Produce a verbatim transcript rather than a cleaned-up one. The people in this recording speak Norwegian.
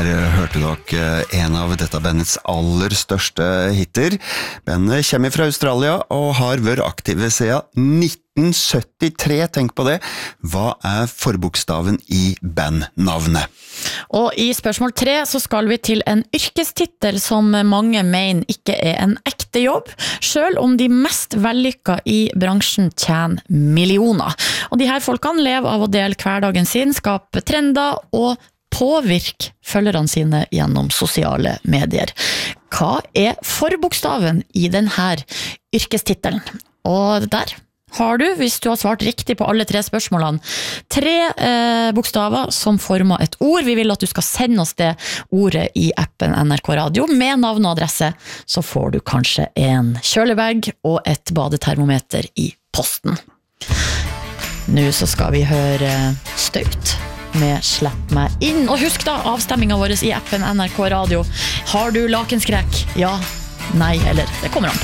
Her hørte dere en av dette bandets aller største hitter. Bandet kommer fra Australia og har vært aktive siden nitten syttitre, tenk på det. Hva er forbokstaven i bandnavnet? Og i spørsmål tre så skal vi til en yrkestitel som mange mener ikke er en ekte jobb, selv om de mest vellykka i bransjen tjener millioner. Og de her folkene lever av å dele hverdagen sin, skape trender og påvirke følgerne sine gjennom sosiale medier. Hva er forbokstaven i denne yrkestitelen? Og der har du, hvis du har svart riktig på alle tre spørsmålene, tre eh, bokstaver som former et ord. Vi vil at du skal sende oss det ordet i appen N R K Radio med navn og adresse, så får du kanskje en kjølebag og et badetermometer i posten. Nå så skal vi høre Staut med Slipp meg inn. Og husk da, avstemmingen vår i appen N R K Radio. Har du lakenskrekk? Ja, nei, eller det kommer an på.